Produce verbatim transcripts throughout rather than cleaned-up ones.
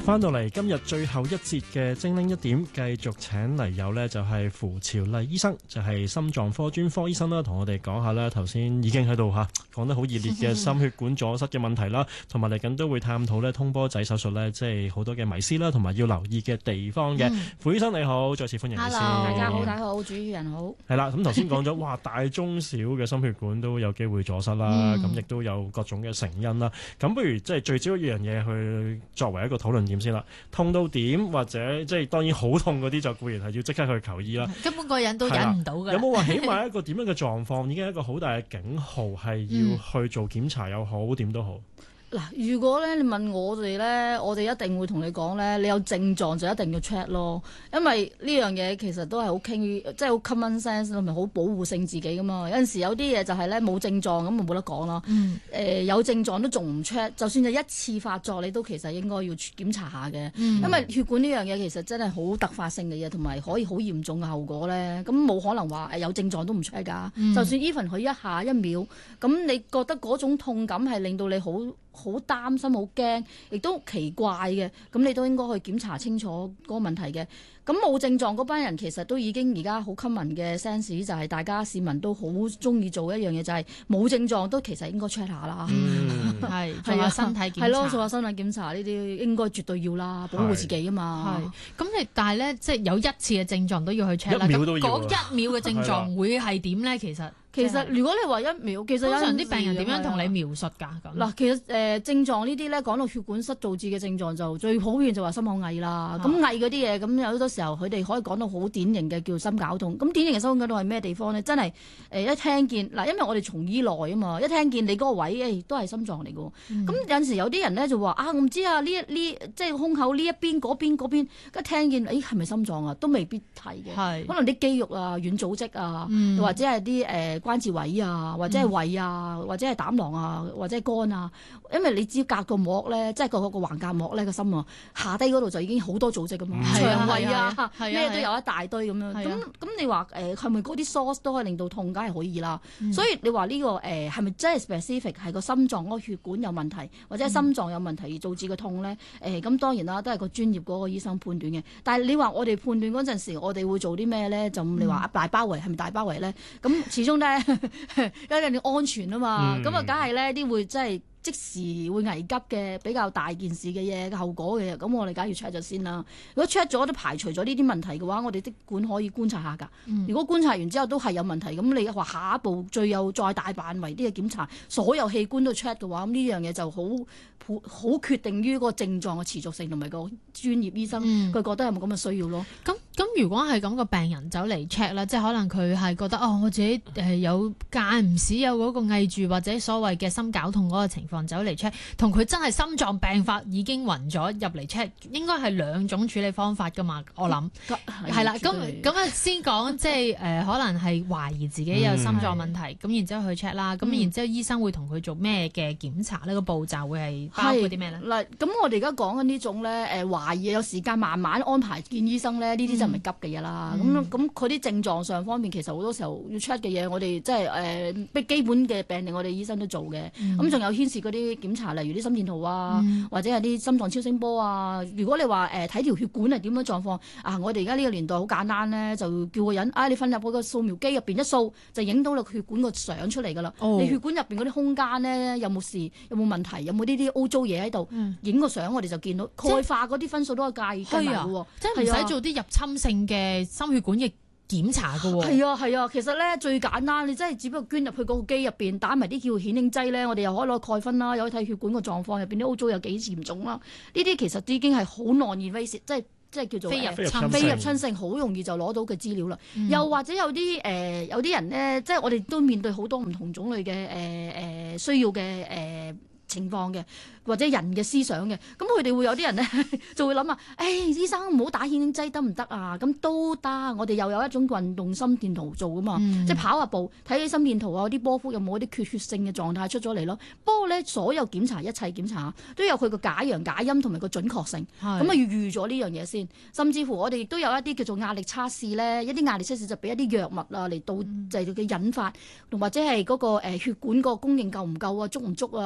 翻到嚟今日最後一節嘅精靈一點，繼續請嚟有呢就係符潮麗醫生，就係、是、心臟科專科醫生啦，同我哋講下啦。頭先已經喺度嚇講得好熱烈嘅心血管阻塞嘅問題啦，同埋嚟緊都會探討呢通波仔手術呢，即係好多嘅迷思啦，同埋要留意嘅地方嘅。符、嗯、醫生你好，再次歡迎你先。 Hello，大家好，大家好，主持人好。 係啦，咁頭先講咗，哇，大中小嘅心血管都有機會阻塞啦，咁亦、嗯、都有各種嘅成因啦。咁不如即係聚焦一樣嘢去作為一個討論點先啦。痛到點或者即係當然好痛嗰啲就固然係要即刻去求醫啦。根本個人都忍唔到㗎。 有冇話起碼一個點樣嘅狀況已經係一個好大嘅警號，係要去做檢查又好，點都好。 嗱，如果咧你問我哋咧，我哋一定會同你講咧，你有症狀就一定要 check 咯，因為呢樣嘢其實都係好傾，即係好 common sense 同埋好保護性自己噶嘛。有陣時有啲嘢就係咧冇症狀咁就冇得講啦。誒、嗯呃、有症狀都仲唔 check，就算係一次發作，你都其實應該要檢查下嘅，嗯、因為血管呢樣嘢其實真係好突發性嘅嘢，同埋可以好嚴重嘅後果咧。咁冇可能話有症狀都唔 check 㗎。嗯、就算 even 佢一下一秒，咁你覺得嗰種痛感係令到你好好擔心、好驚，亦都奇怪嘅，咁你都應該去檢查清楚嗰個問題嘅。咁冇症狀嗰班人其實都已經而家好 common 嘅 sense，就係大家市民都好中意做一樣嘢，就係、是、冇症狀都其實應該 check 下啦。 嗯，係做下身體檢查， 係咯，做下身體檢查呢啲應該絕對要啦，保護自己啊嘛。 係，咁你但係咧，即係有一次嘅症狀都要去 check 啦。 一秒都要。 嗰一秒嘅症狀會係點咧？其實其實如果你話一秒，其實通常啲病人點樣同你描述㗎？咁嗱， 其實誒、呃、症狀呢啲咧講到血管塞導致嘅症狀就最普遍就話心口翳啦。咁翳嗰啲嘢咁有好多時候佢哋可以講到好典型嘅叫心絞痛。咁典型嘅心絞痛係咩地方咧？真係誒、呃、一聽見嗱，因為我哋從醫內啊嘛，一聽見你嗰個位誒、欸、都係心臟嚟㗎。咁、嗯、有陣時有啲人咧就話啊，我唔知啊，呢一呢即係胸口呢一邊嗰邊嗰邊，一聽見誒係咪心臟啊？都未必係嘅，係可能啲肌肉啊、軟組織啊，嗯、或者係啲誒關節位啊。或者係胃啊，或者係膽囊啊，或者係肝啊，因為你只要隔個膜咧，即係個個橫膈膜咧個心啊，下低嗰度就已經好多組織咁嘛，腸胃啊，咩都有一大堆咁樣。咁咁你話誒係咪嗰啲 source 都可以令到痛？梗係可以啦。所以你話呢個誒係咪真係 specific 係個心臟嗰個血管有問題，或者心臟有問題而導致個痛咧？誒咁當然啦，都係個專業嗰個醫生判斷嘅。但係你話我哋判斷嗰陣時，我哋會做啲咩咧？就你話大包圍係咪大包圍咧？咁始終咧。因為你安全啊嘛，咁啊梗係咧啲會真係即時會危急嘅比較大件事嘅嘢嘅後果嘅，咁我哋梗係要 check 咗先啦。如果 check 咗都排除咗呢啲問題嘅話，我哋的管可以觀察下㗎。嗯、如果觀察完之後都係有問題，咁你話下一步最有再大範圍啲嘅檢查，所有器官都 check 嘅話，咁呢樣嘢就好好決定於個症狀嘅持續性同埋個專業醫生佢、嗯、覺得有冇咁嘅需要咯。 咁咁如果係咁個病人走嚟 check 啦，即係可能佢係覺得哦，我自己誒有間唔時有嗰個翳住或者所謂嘅心絞痛嗰個情況走嚟 check， 同佢真係心臟病發已經暈咗入嚟 check， 應該係兩種處理方法噶嘛？我諗係啦，咁咁啊先講即係誒、呃、可能係懷疑自己有心臟問題，咁、嗯、然之後去 check 啦，咁、嗯、然之後醫生會同佢做咩嘅檢查呢？個步驟會係包括啲咩咧？ 嗱，咁我哋而家講緊呢種咧誒懷疑有時間慢慢安排見醫生咧，呢啲就唔係急嘅嘢啦。咁咁佢啲症狀上方面其實好多時候要 check 嘅嘢，我哋即係誒基本嘅病歷我哋醫生都做嘅。咁仲、嗯、有牽涉嗰啲檢查，例如啲心電圖啊，嗯、或者係啲心臟超聲波啊。如果你話誒睇條血管係點樣狀況啊，我哋而家呢個年代好簡單咧，就叫個人啊，你瞓入嗰個掃描機入邊一掃，就影到你血管個相出嚟㗎啦。哦、你血管入邊嗰啲空間咧有冇事，有冇問題，有冇呢啲污糟嘢喺度，影個相我哋就見到。鈣化嗰啲分數都係計計埋嘅喎， 即係唔使做啲入侵性嘅心血管嘅檢查㗎喎。 係啊係啊，其實咧最簡單，你真係只不過捐入去嗰個機入邊，打埋啲叫顯影劑咧，我哋又可以攞鈣分啦，又可以睇血管個狀況入邊啲污糟有幾嚴重啦。呢啲其實已經係好 non-invasive，即係即係叫做非入侵性非入侵性，好容易就攞到嘅資料啦。嗯、又或者有啲誒、呃、有啲人咧，即係我哋都面對好多唔同種類嘅誒誒需要嘅誒、呃、情況嘅。或者人嘅思想嘅，咁佢哋會有啲人咧就會諗啊，誒、哎、醫生唔好打顯影劑得唔得啊？咁都得，我哋又有一種運動心電圖做噶嘛，嗯、即係跑下步睇啲心電圖啊，啲波幅有冇啲缺血性嘅狀態出咗嚟咯。不過咧，所有檢查一切檢查都有佢個假陽假陰同埋個準確性，咁啊是要預咗呢樣嘢先。甚至乎我哋亦都有一啲叫做壓力測試咧，一啲壓力測試就俾一啲藥物啊嚟到就係佢嘅引發，同或者係嗰個誒血管個供應夠唔夠啊，足唔足啊？有啲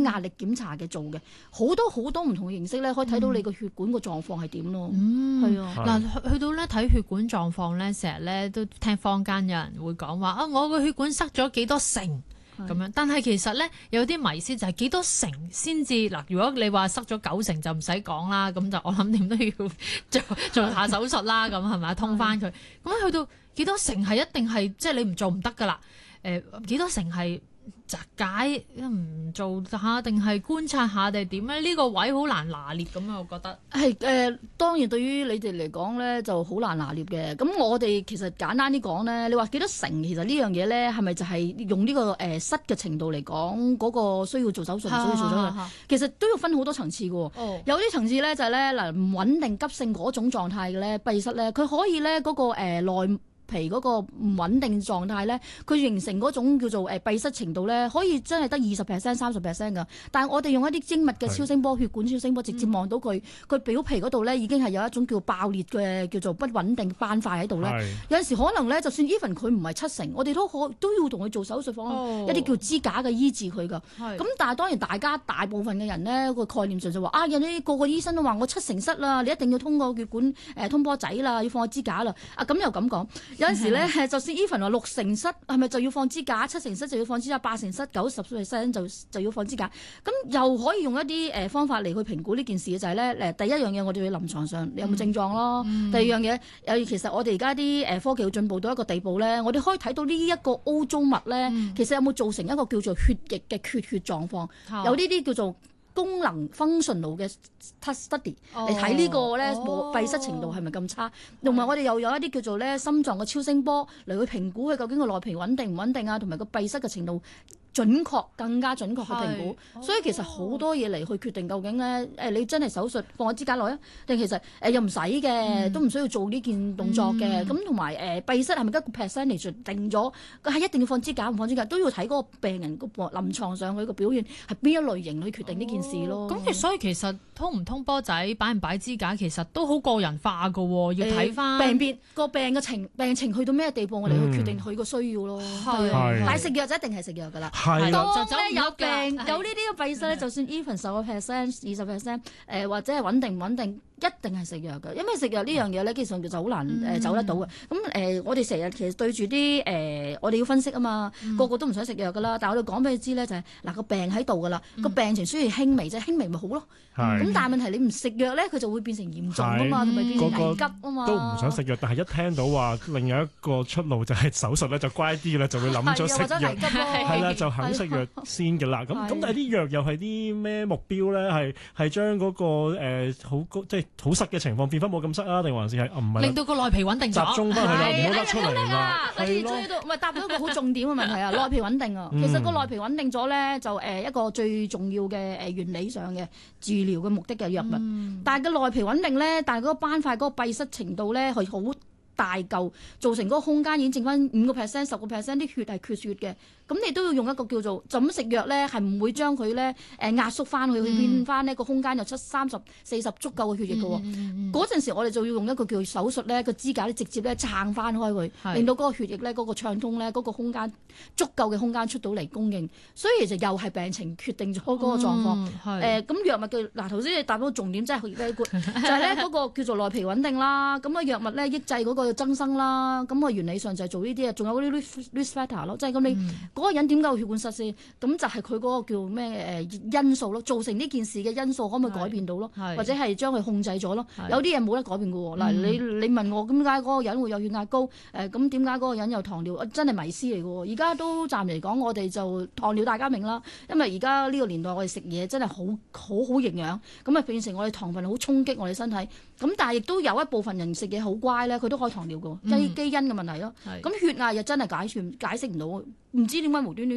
壓力檢查嘅做嘅，好多好多唔同嘅形式咧，可以睇到你個血管個狀況係點咯。 嗯， 係啊。 嗱，去去到咧睇血管狀況咧，成日咧都聽坊間有人會講話啊，我個血管塞咗幾多成咁樣，但係其實咧有啲迷思就係幾多成先至嗱。如果你話塞咗九成就唔使講啦，咁就我諗點都要做做下手術啦，咁係咪通翻佢？咁去到幾多成係一定係即係你唔做唔得噶啦？誒、呃、幾多成係摘解唔做下定係觀察下定係點咧？呢、呢個位好難拿捏咁啊，我覺得係誒、呃，當然對於你哋嚟講咧就好難拿捏嘅。咁我哋其實簡單啲講咧，你話幾多成？其實呢樣嘢咧係咪就係用呢、呢個誒、呃、塞嘅程度嚟講，嗰、嗰個需要做手術，唔需要做手術？其實都要分好多層次嘅。哦、有啲層次咧就係咧嗱，唔穩定急性嗰種狀態嘅咧閉塞咧，佢可以咧嗰、嗰個誒、呃、內皮嗰個唔穩定狀態咧，佢形成嗰種叫做誒閉塞程度咧，可以真係得二十 percent、三十 percent 㗎。但係我哋用一啲精密嘅超聲波血管超聲波，直接望到佢佢表皮嗰度咧，已經係有一種叫爆裂嘅叫做不穩定斑塊喺度咧。有陣時可能咧，就算 even 佢唔係七成，我哋都可都要同佢做手術放一啲叫支架嘅醫治佢㗎。咁但係當然大家大部分嘅人咧個概念上就話啊，人哋個個醫生都話我七成塞啦，你一定要通過血管誒、呃、通波仔啦，要放個支架啦。啊咁又咁講。有陣時咧，就算 even 話六成室係咪就要放支架？七成室就要放支架，八成室九十 percent 就就要放支架。咁又可以用一啲誒方法嚟去評估呢件事嘅就係咧誒，第一樣嘢我哋要臨床上你有冇症狀咯。嗯、第二樣嘢有其實我哋而家啲誒科技要進步到一個地步咧，我哋可以睇到呢一個 O 組物咧，嗯、其實有冇造成一個叫做血液嘅缺血狀況？嗯、有呢啲叫做功能 functional 嘅 study 嚟睇呢個咧閉塞程度係咪咁差，同埋我哋又有一啲叫做咧心臟嘅超聲波嚟去評估佢究竟個內皮穩定唔穩定啊，同埋個閉塞嘅程度準確更加準確去評估，哦、所以其實好多嘢嚟去決定究竟咧誒你真係手術放個支架落啊，定其實誒又唔使嘅，嗯、都唔需要做呢件動作嘅，咁同埋誒閉塞係咪一個 percentage 定咗，佢係一定要放支架唔放支架都要睇嗰個病人個臨床上佢個表現係邊一類型去決定呢件事咯。 咁其、哦、所以其實通唔通波仔擺唔擺支架其實都好個人化㗎喎，要睇翻、呃、病變個病嘅情病情去到咩地步，我哋去決定佢個需要咯。係、嗯，但係食藥就一定係食藥㗎啦。係，當咧有病有呢啲嘅閉塞咧，就算 even 十個 percent、二十 percent，誒或者係穩定唔穩定，一定係食藥嘅，因為食藥呢樣嘢咧，基本上就好難誒走得到嘅。咁誒、呃，我哋成日其實對住啲誒，我哋要分析啊嘛，個個都唔想食藥噶啦。但係我哋講俾你知咧，就係、是、嗱個病喺度噶啦，個、嗯、病情需要輕微啫，輕微咪好咯。咁是但係問題你唔食藥咧，佢就會變成嚴重啊嘛，同埋是變成危急啊嘛。 都唔想食藥，但係一聽到話另有一個出路就係手術咧，就乖啲啦，就會諗咗食藥，係啦，就肯食藥先嘅啦。咁咁但係啲藥又係啲咩目標咧？係係將嗰個誒好高即係好塞嘅情況變翻冇咁塞啊？定還是係唔係令到個內皮穩定咗？集中翻去啦，唔好甩出嚟啦。係咯，唔係答到一個好重點嘅問題啊！內皮穩定啊，其實個內皮穩定咗咧，就誒一個最重要嘅誒原理上嘅治療嘅目的嘅藥物。嗯、但係個內皮穩定咧，但係嗰個斑塊嗰個閉塞程度咧係好大嚿，造成嗰個空間已經剩翻五個 percent、十個 percent 啲血係缺血嘅。咁你都要用一個叫做就咁食藥咧，係唔會將佢咧誒壓縮翻去，去變翻呢個空間有七三十四十足夠嘅血液嘅喎。嗰陣、嗯嗯、時我哋就要用一個叫手術咧，個支架咧直接咧撐翻開佢，是令到嗰個血液咧嗰個暢通咧，嗰個空間足夠嘅空間出到嚟供應。所以其實又係病情決定咗嗰個狀況。誒咁藥物嘅嗱頭先你答到重點真係 very good，就係咧嗰個叫做內皮穩定啦。咁啊藥物咧抑制嗰個增生啦。咁啊原理上就係做呢啲啊，仲有嗰啲 risk factor 咯，即係咁你。嗯嗰個人點解會血管塞先？咁就係佢嗰個叫咩誒因素咯，造成呢件事嘅因素可唔可以改變到咯？或者係將佢控制咗咯？有啲嘢冇得改變嘅喎。嗱、嗯，你你問我點解嗰個人會有血壓高？誒咁點解嗰個人有糖尿？真係迷思嚟嘅喎。而家都暫嚟講，我哋就糖尿大家明啦。因為而家呢個年代我哋食嘢真係好好好營養，咁啊變成我哋糖分好衝擊我哋身體。咁但係亦都有一部分人食嘢好乖咧，佢都開糖尿嘅，基基因嘅問題咯。咁、嗯、血壓又真係解算解釋唔到，唔知點解無端端